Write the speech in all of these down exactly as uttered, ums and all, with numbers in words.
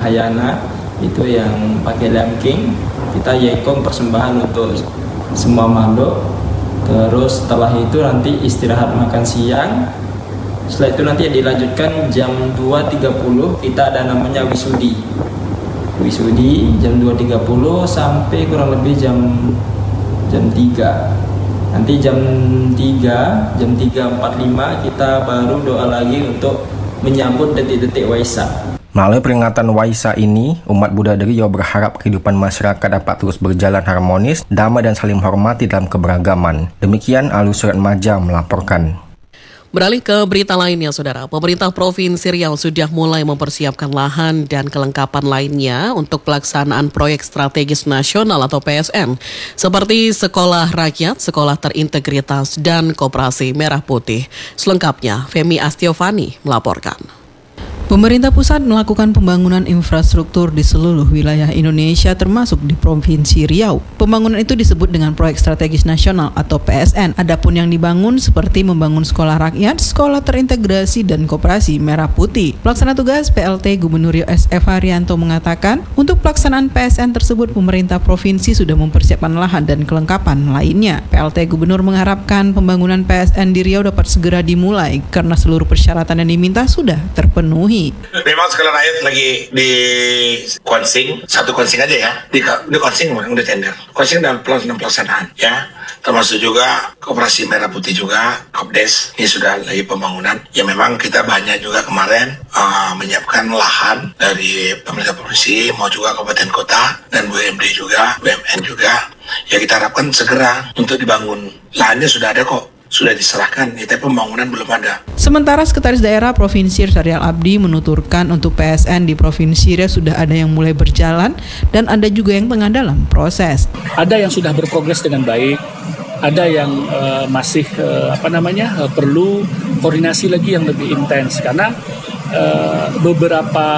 Hayana itu yang pakai lamking. Kita yekong persembahan untuk semua makhluk. Terus setelah itu nanti istirahat makan siang. Setelah itu nanti dilanjutkan jam dua tiga puluh kita ada namanya wisudi. Wisudi jam dua tiga puluh sampai kurang lebih jam jam tiga. Nanti jam tiga, jam tiga empat puluh lima kita baru doa lagi untuk menyambut detik-detik Waisak. Melalui peringatan Waisak ini, umat Buddha di Riau berharap kehidupan masyarakat dapat terus berjalan harmonis, damai dan saling menghormati dalam keberagaman. Demikian Alwi Surat Maja melaporkan. Beralih ke berita lainnya, Saudara. Pemerintah Provinsi Riau sudah mulai mempersiapkan lahan dan kelengkapan lainnya untuk pelaksanaan proyek strategis nasional atau P S N, seperti Sekolah Rakyat, Sekolah Terintegritas, dan Koperasi Merah Putih. Selengkapnya, Femi Astiovani melaporkan. Pemerintah pusat melakukan pembangunan infrastruktur di seluruh wilayah Indonesia termasuk di Provinsi Riau. Pembangunan itu disebut dengan Proyek Strategis Nasional atau P S N. Adapun yang dibangun seperti membangun sekolah rakyat, sekolah terintegrasi, dan koperasi merah putih. Pelaksana tugas P L T Gubernur Riau S F Haryanto mengatakan, untuk pelaksanaan P S N tersebut pemerintah provinsi sudah mempersiapkan lahan dan kelengkapan lainnya. P L T Gubernur mengharapkan pembangunan P S N di Riau dapat segera dimulai karena seluruh persyaratan yang diminta sudah terpenuhi. Memang sekolah rakyat lagi di konsing, satu konsing aja ya. Di, di konsing udah tender. Konsing dalam pelaksanaan ya. Termasuk juga Koperasi Merah Putih juga, Kopdes, ini sudah lagi pembangunan. Ya memang kita banyak juga kemarin uh, menyiapkan lahan dari pemerintah provinsi, mau juga kabupaten kota, dan B U M D juga, B U M N juga. Ya kita harapkan segera untuk dibangun. Lahannya sudah ada kok. Sudah diserahkan, tapi pembangunan belum ada. Sementara Sekretaris Daerah Provinsi Syarial Abdi menuturkan untuk P S N di Provinsi Riau sudah ada yang mulai berjalan dan ada juga yang tengah dalam proses. Ada yang sudah berprogres dengan baik, ada yang uh, masih uh, apa namanya uh, perlu koordinasi lagi yang lebih intens karena uh, beberapa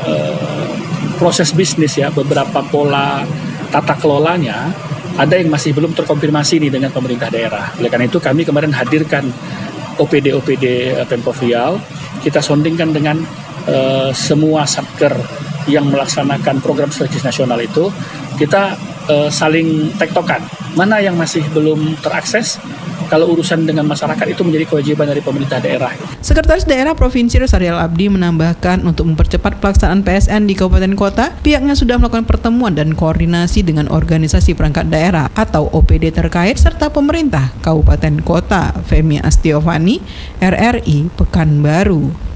uh, proses bisnis ya, beberapa pola tata kelolanya ada yang masih belum terkonfirmasi nih dengan pemerintah daerah. Oleh karena itu kami kemarin hadirkan O P D O P D Pemprov Riau, kita sondingkan dengan uh, semua satker yang melaksanakan program strategis nasional itu, kita uh, saling tektokan mana yang masih belum terakses. Kalau urusan dengan masyarakat itu menjadi kewajiban dari pemerintah daerah. Sekretaris Daerah Provinsi Syarial Abdi menambahkan untuk mempercepat pelaksanaan P S N di kabupaten kota, pihaknya sudah melakukan pertemuan dan koordinasi dengan organisasi perangkat daerah atau O P D terkait serta pemerintah kabupaten kota. Femi Astiovani, R R I Pekanbaru.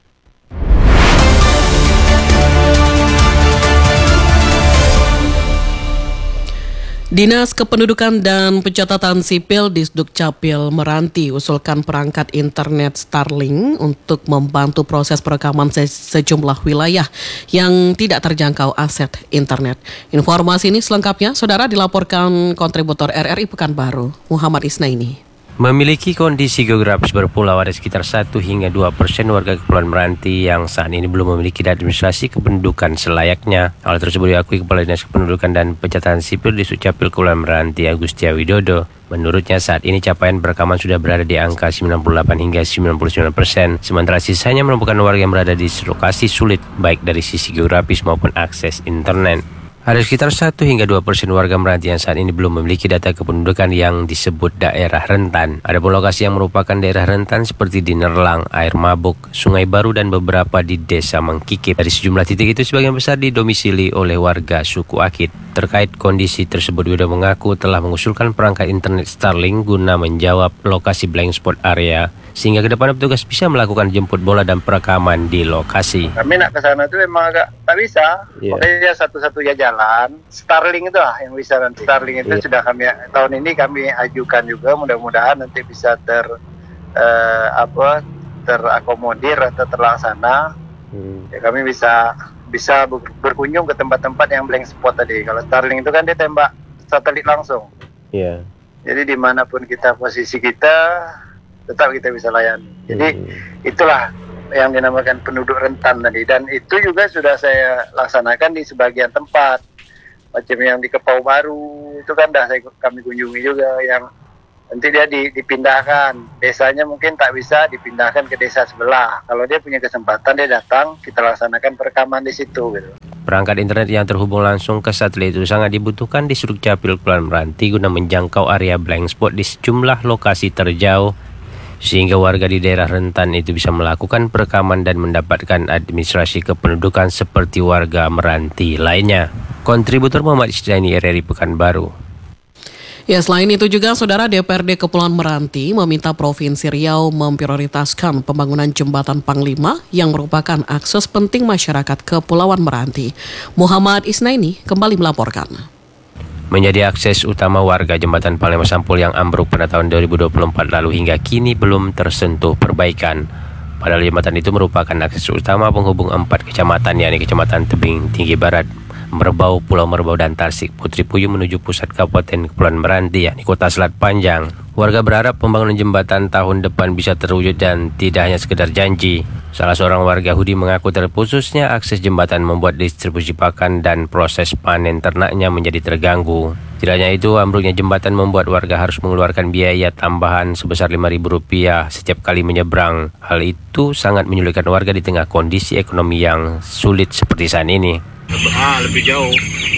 Dinas Kependudukan dan Pencatatan Sipil Disdukcapil Meranti usulkan perangkat internet Starlink untuk membantu proses perekaman se- sejumlah wilayah yang tidak terjangkau aset internet. Informasi ini selengkapnya, Saudara, dilaporkan kontributor R R I Pekanbaru, Muhammad Isnaini. Memiliki kondisi geografis berpulau, ada sekitar satu hingga dua persen warga Kepulauan Meranti yang saat ini belum memiliki administrasi kependudukan selayaknya. Hal tersebut diakui Kepala Dinas Kependudukan dan Pencatatan Sipil Disdukcapil Kepulauan Meranti, Agustia Widodo. Menurutnya saat ini capaian perekaman sudah berada di angka sembilan puluh delapan hingga sembilan puluh sembilan persen, sementara sisanya merupakan warga yang berada di lokasi sulit baik dari sisi geografis maupun akses internet. Ada sekitar satu hingga dua persen warga Meranti yang saat ini belum memiliki data kependudukan yang disebut daerah rentan. Ada pun lokasi yang merupakan daerah rentan seperti di Nerlang, Air Mabuk, Sungai Baru, dan beberapa di Desa Mengkikip. Dari sejumlah titik itu sebagian besar didomisili oleh warga suku Akit. Terkait kondisi tersebut, Widodo mengaku telah mengusulkan perangkat internet Starlink guna menjawab lokasi blank spot area, sehingga ke depan petugas bisa melakukan jemput bola dan perekaman di lokasi. Kami nak ke sana itu memang agak tak bisa. Yeah. Makanya satu-satunya jalan Starlink itu lah yang bisa nanti. Starlink itu yeah. sudah kami tahun ini kami ajukan juga, mudah-mudahan nanti bisa ter uh, apa terakomodir atau terlaksana. Hmm. Ya, kami bisa bisa berkunjung ke tempat-tempat yang blank spot tadi. Kalau Starlink itu kan dia tembak satelit langsung. Iya. Yeah. Jadi dimanapun kita posisi kita tetap kita bisa layani. Jadi hmm. itulah yang dinamakan penduduk rentan tadi, dan itu juga sudah saya laksanakan di sebagian tempat, macam yang di Kepau Baru itu kan dah saya kami kunjungi juga, yang nanti dia dipindahkan. Desanya mungkin tak bisa dipindahkan ke desa sebelah. Kalau dia punya kesempatan, dia datang, kita laksanakan perekaman di situ gitu. Perangkat internet yang terhubung langsung ke satelit itu sangat dibutuhkan di Sdukcapil Kepulauan Meranti guna menjangkau area blank spot di sejumlah lokasi terjauh, sehingga warga di daerah rentan itu bisa melakukan perekaman dan mendapatkan administrasi kependudukan seperti warga Meranti lainnya. Kontributor Muhammad Isnaini, R R I Pekanbaru. Ya, selain itu juga Saudara, D P R D Kepulauan Meranti meminta Provinsi Riau memprioritaskan pembangunan jembatan Panglima yang merupakan akses penting masyarakat Kepulauan Meranti. Muhammad Isnaini kembali melaporkan. Menjadi akses utama warga, jembatan Panglima Sampul yang ambruk pada tahun dua ribu dua puluh empat lalu hingga kini belum tersentuh perbaikan. Padahal jembatan itu merupakan akses utama penghubung empat kecamatan, yakni Kecamatan Tebing Tinggi Barat, Merbau, Pulau Merbau dan Tasik Putri Puyuh menuju pusat Kabupaten Kepulauan Meranti, yakni Kota Selat Panjang. Warga berharap pembangunan jembatan tahun depan bisa terwujud dan tidak hanya sekedar janji. Salah seorang warga Hudi mengaku terputusnya akses jembatan membuat distribusi pakan dan proses panen ternaknya menjadi terganggu. Tidak hanya itu, ambruknya jembatan membuat warga harus mengeluarkan biaya tambahan sebesar lima ribu rupiah setiap kali menyeberang. Hal itu sangat menyulitkan warga di tengah kondisi ekonomi yang sulit seperti saat ini. Ah, lebih jauh.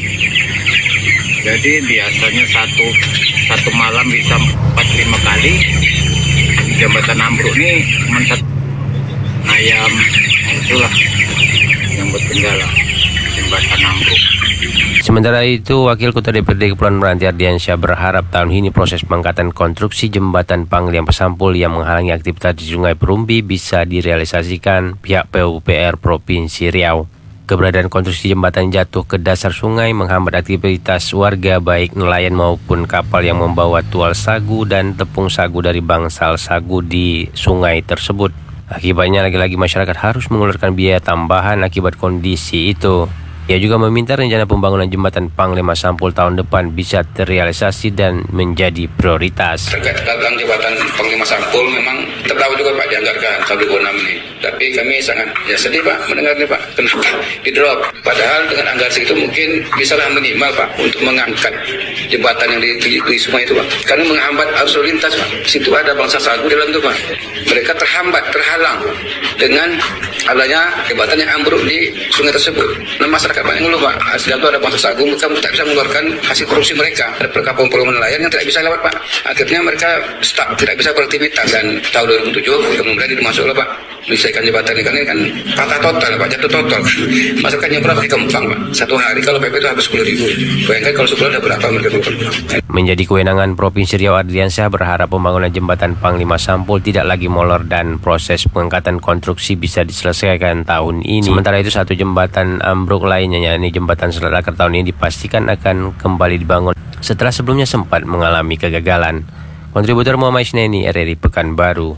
Jadi biasanya satu satu malam bisa empat lima kali. Jembatan ambruk nih cuma satu ayam, itulah yang berkendala jembatan ambruk. Sementara itu, Wakil Ketua D P R D Kepulauan Meranti Ardiansyah berharap tahun ini proses pengangkatan konstruksi jembatan Panglima Sampul yang menghalangi aktivitas di Sungai Perumbi bisa direalisasikan pihak P U P R Provinsi Riau. Keberadaan konstruksi jembatan jatuh ke dasar sungai menghambat aktivitas warga baik nelayan maupun kapal yang membawa tual sagu dan tepung sagu dari bangsal sagu di sungai tersebut. Akibatnya lagi-lagi masyarakat harus mengeluarkan biaya tambahan akibat kondisi itu. Ia juga meminta rencana pembangunan jembatan Panglima Sampul tahun depan bisa terrealisasi dan menjadi prioritas. Terkait tentang jembatan Panglima Sampul memang tertahu juga Pak dianggarkan tahun dua ribu enam ini. Tapi kami sangat ya sedih Pak mendengarnya Pak. Kenapa di drop? Padahal dengan anggaran segitu mungkin bisalah minimal Pak untuk mengangkat jembatan yang di, di, di sungai itu Pak. Karena menghambat arus lalu lintas Pak. Situ ada bangsa sagu di dalam itu Pak. Mereka terhambat, terhalang dengan adanya jembatan yang ambruk di sungai tersebut. Nah, masyarakat banyak ngeluh Pak, hasil itu ada bangsa sagu, mereka tak bisa mengeluarkan hasil produksi mereka. Ada perkampungan nelayan yang tidak bisa lewat Pak. Akhirnya mereka stuck, tidak bisa beraktivitas. Dan tahun dua ribu tujuh kemudian itu masuk lah Pak, menyelesaikan jembatan ini kan ini kan patah total Pak, jatuh total. Masyarakatnya berapa di Kempang Pak? Satu hari kalau P P itu habis sepuluh ribu. Bayangkan kalau sebulan ada berapa mereka berkembang. Menjadi kewenangan Provinsi Riau, Ardiansyah berharap pembangunan jembatan Panglima Sampul tidak lagi molor dan proses pengangkatan konstruksi bisa diselesaikan tahun ini. Sementara itu, satu jembatan ambruk lainnya, yakni jembatan Selat Akar, tahun ini dipastikan akan kembali dibangun setelah sebelumnya sempat mengalami kegagalan. Kontributor Muhammad Isnaini, R R I Pekanbaru.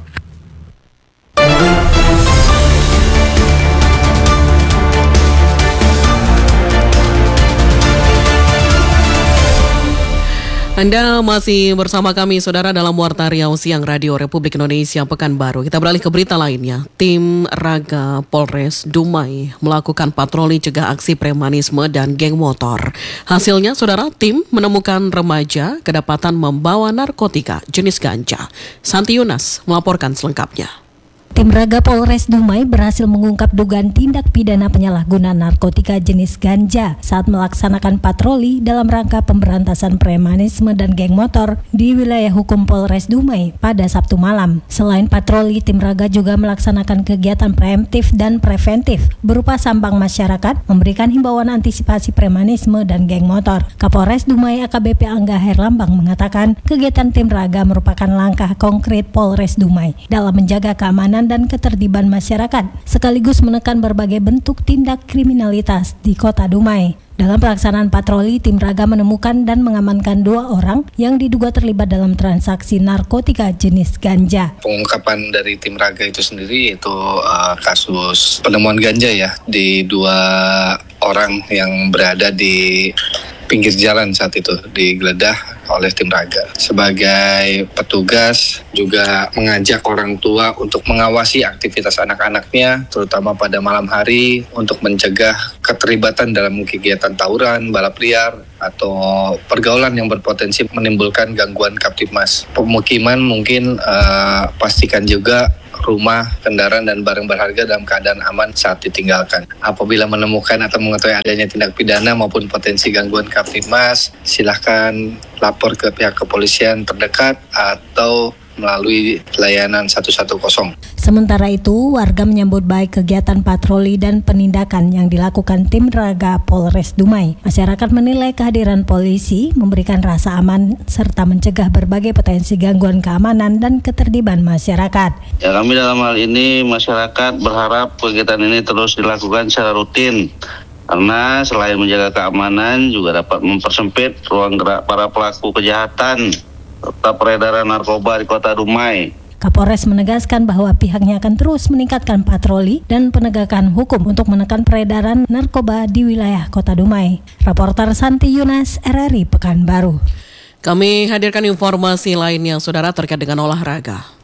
Anda masih bersama kami, Saudara, dalam Warta Riau Siang Radio Republik Indonesia Pekanbaru. Kita beralih ke berita lainnya. Tim Raga Polres Dumai melakukan patroli cegah aksi premanisme dan geng motor. Hasilnya, Saudara, tim menemukan remaja kedapatan membawa narkotika jenis ganja. Santi Yunas melaporkan selengkapnya. Tim Raga Polres Dumai berhasil mengungkap dugaan tindak pidana penyalahgunaan narkotika jenis ganja saat melaksanakan patroli dalam rangka pemberantasan premanisme dan geng motor di wilayah hukum Polres Dumai pada Sabtu malam. Selain patroli, tim Raga juga melaksanakan kegiatan preemptif dan preventif berupa sambang masyarakat, memberikan himbauan antisipasi premanisme dan geng motor. Kapolres Dumai A K B P Angga Herlambang mengatakan kegiatan tim Raga merupakan langkah konkret Polres Dumai dalam menjaga keamanan dan ketertiban masyarakat, sekaligus menekan berbagai bentuk tindak kriminalitas di Kota Dumai. Dalam pelaksanaan patroli, tim Raga menemukan dan mengamankan dua orang yang diduga terlibat dalam transaksi narkotika jenis ganja. Pengungkapan dari tim Raga itu sendiri yaitu uh, kasus penemuan ganja ya di dua orang yang berada di pinggir jalan saat itu, digeledah oleh tim Raga. Sebagai petugas juga mengajak orang tua untuk mengawasi aktivitas anak-anaknya, terutama pada malam hari untuk mencegah keterlibatan dalam kegiatan tawuran, balap liar, atau pergaulan yang berpotensi menimbulkan gangguan Kamtibmas. Pemukiman mungkin uh, pastikan juga rumah, kendaraan, dan barang berharga dalam keadaan aman saat ditinggalkan. Apabila menemukan atau mengetahui adanya tindak pidana maupun potensi gangguan Kamtibmas, silahkan lapor ke pihak kepolisian terdekat atau melalui layanan satu satu nol. Sementara itu, warga menyambut baik kegiatan patroli dan penindakan yang dilakukan tim Raga Polres Dumai. Masyarakat menilai kehadiran polisi memberikan rasa aman serta mencegah berbagai potensi gangguan keamanan dan ketertiban masyarakat. Ya, kami dalam hal ini masyarakat berharap kegiatan ini terus dilakukan secara rutin. Karena selain menjaga keamanan juga dapat mempersempit ruang gerak para pelaku kejahatan serta peredaran narkoba di Kota Dumai. Kapolres menegaskan bahwa pihaknya akan terus meningkatkan patroli dan penegakan hukum untuk menekan peredaran narkoba di wilayah Kota Dumai. Reporter Santi Yunas, R R I Pekanbaru. Kami hadirkan informasi lainnya, saudara, terkait dengan olahraga.